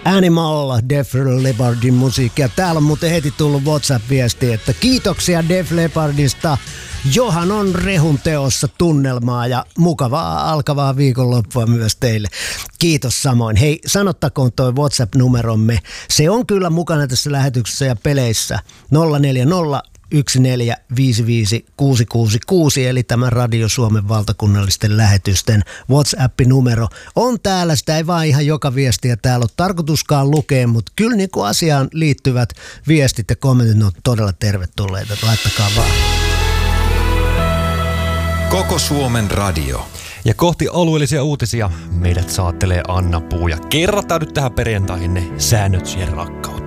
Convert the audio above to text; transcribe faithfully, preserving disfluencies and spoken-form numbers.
Animal, Def Leppardin musiikkia. Täällä on muuten heti tullut WhatsApp-viesti, että kiitoksia Def Leppardista. Johan on rehun teossa tunnelmaa ja mukavaa alkavaa viikonloppua myös teille. Kiitos samoin. Hei, sanottakoon toi WhatsApp-numeromme. Se on kyllä mukana tässä lähetyksessä ja peleissä. nolla neljä nolla yksi neljä viisi viisi kuusi kuusi kuusi eli tämän Radio Suomen valtakunnallisten lähetysten WhatsApp-numero on täällä. Sitä ei vaan ihan joka viestiä täällä ole tarkoituskaan lukea, mutta kyllä niin kuin asiaan liittyvät viestit ja kommentit on todella tervetulleita. Laittakaa vaan. Koko Suomen radio. Ja kohti alueellisia uutisia meidät saattelee Anna Puu. Ja kerrataan nyt tähän perjantaihin ne säännöt siihen rakkautta.